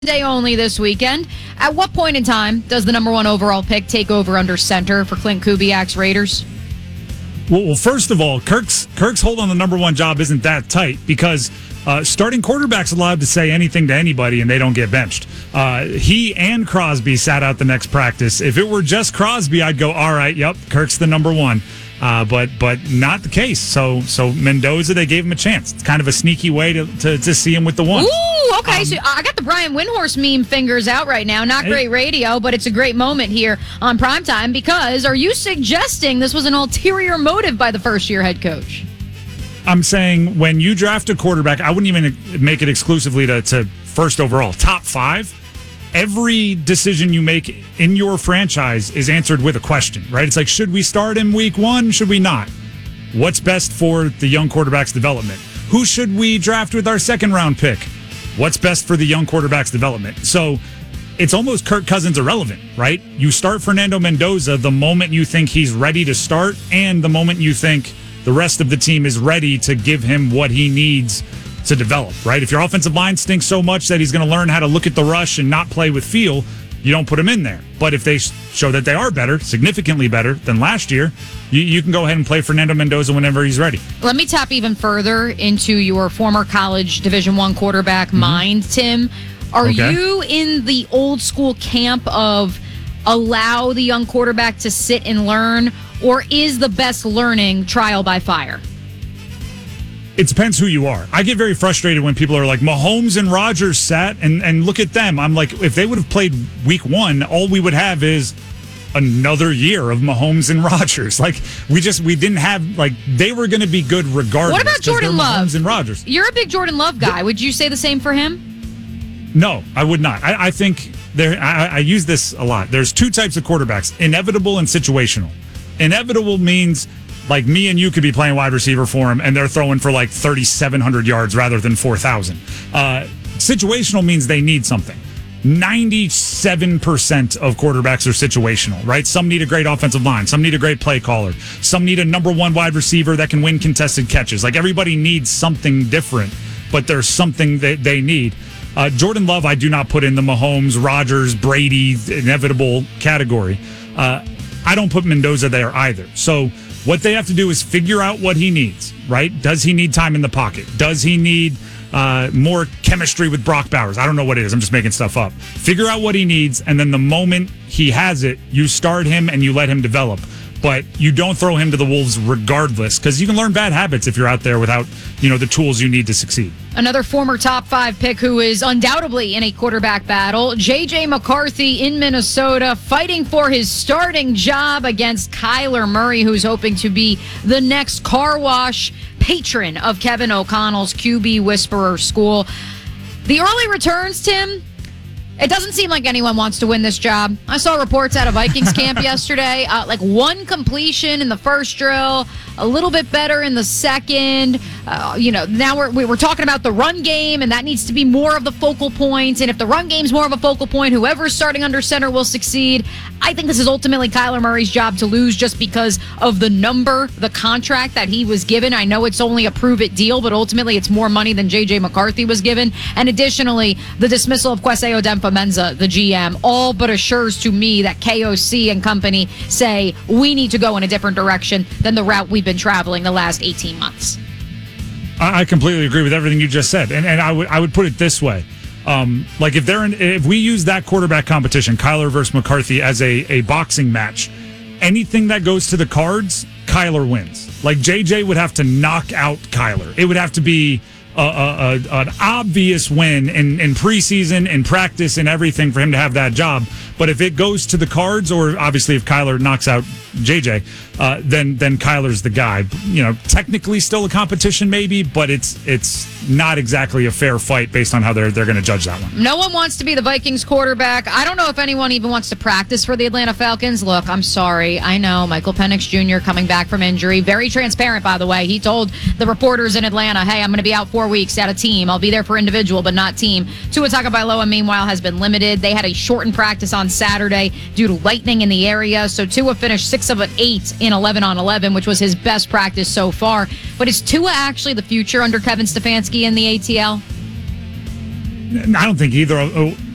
Day only this weekend. At what point in time does the number one overall pick take over under center for Clint Kubiak's Raiders? Well, first of all, Kirk's hold on the number one job isn't that tight because starting quarterback's allowed to say anything to anybody and they don't get benched. He and Crosby sat out the next practice. If it were just Crosby, I'd go, all right, yep, Kirk's the number one. But not the case. So Mendoza, they gave him a chance. It's kind of a sneaky way to see him with the one. Ooh, okay. So I got the Brian Windhorst meme fingers out right now. Not great radio, but it's a great moment here on Primetime because are you suggesting this was an ulterior motive by the first-year head coach? I'm saying when you draft a quarterback, I wouldn't even make it exclusively to first overall. Top five. Every decision you make in your franchise is answered with a question, right? It's like, should we start him week one? Should we not? What's best for the young quarterback's development? Who should we draft with our second round pick? What's best for the young quarterback's development? So it's almost Kirk Cousins irrelevant, right? You start Fernando Mendoza the moment you think he's ready to start and the moment you think the rest of the team is ready to give him what he needs to develop, right? If your offensive line stinks so much that he's going to learn how to look at the rush and not play with feel, you don't put him in there. But if they show that they are better, significantly better than last year, you can go ahead and play Fernando Mendoza whenever he's ready. Let me tap even further into your former college Division I quarterback mind, Tim. Are you in the old school camp of allow the young quarterback to sit and learn, or is the best learning trial by fire? It depends who you are. I get very frustrated when people are like, Mahomes and Rodgers sat, and look at them. I'm like, if they would have played week one, all we would have is another year of Mahomes and Rodgers. Like, we didn't have, like, they were going to be good regardless. What about Jordan Love? Mahomes and Rodgers. You're a big Jordan Love guy. Would you say the same for him? No, I would not. I think I use this a lot. There's two types of quarterbacks, inevitable and situational. Inevitable means like me and you could be playing wide receiver for him, and they're throwing for like 3,700 yards rather than 4,000. Situational means they need something. 97% of quarterbacks are situational, right? Some need a great offensive line. Some need a great play caller. Some need a number one wide receiver that can win contested catches. Like, everybody needs something different, but there's something that they need. Jordan Love, I do not put in the Mahomes, Rodgers, Brady, inevitable category. I don't put Mendoza there either. So what they have to do is figure out what he needs, right? Does he need time in the pocket? Does he need more chemistry with Brock Bowers? I don't know what it is. I'm just making stuff up. Figure out what he needs, and then the moment he has it, you start him and you let him develop. But you don't throw him to the wolves regardless, because you can learn bad habits if you're out there without, the tools you need to succeed. Another former top five pick who is undoubtedly in a quarterback battle, J.J. McCarthy in Minnesota, fighting for his starting job against Kyler Murray, who's hoping to be the next car wash patron of Kevin O'Connell's QB Whisperer School. The early returns, Tim, it doesn't seem like anyone wants to win this job. I saw reports out of Vikings camp yesterday, like one completion in the first drill, a little bit better in the second. Now we're talking about the run game, and that needs to be more of the focal point. And if the run game's more of a focal point, whoever's starting under center will succeed. I think this is ultimately Kyler Murray's job to lose just because of the contract that he was given. I know it's only a prove-it deal, but ultimately it's more money than J.J. McCarthy was given. And additionally, the dismissal of Kwesi Odemfa-Mensah, the GM, all but assures to me that KOC and company say we need to go in a different direction than the route we've been traveling the last 18 months. I completely agree with everything you just said. And I would put it this way. Like if we use that quarterback competition, Kyler versus McCarthy, as a boxing match, anything that goes to the cards, Kyler wins. Like, JJ would have to knock out Kyler. It would have to be an obvious win in preseason, in practice, and everything for him to have that job. But if it goes to the cards, or obviously if Kyler knocks out JJ, then Kyler's the guy. Technically still a competition maybe, but it's not exactly a fair fight based on how they're going to judge that one. No one wants to be the Vikings quarterback. I don't know if anyone even wants to practice for the Atlanta Falcons. Look, I'm sorry. I know Michael Penix Jr. coming back from injury. Very transparent, by the way. He told the reporters in Atlanta, hey, I'm going to be out 4 weeks at a team. I'll be there for individual, but not team. Tua Tagovailoa, meanwhile, has been limited. They had a shortened practice on Saturday due to lightning in the area. So Tua finished 6 of 8 in 11-on-11, which was his best practice so far. But is Tua actually the future under Kevin Stefanski in the ATL? I don't think either.